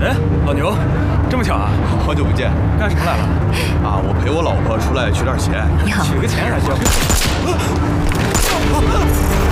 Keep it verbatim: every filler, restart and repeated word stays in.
哎，老牛，这么巧啊！ 好久不见， 干什么来了？ 啊，我陪我老婆出来取点钱。 你好， 取个钱还需要？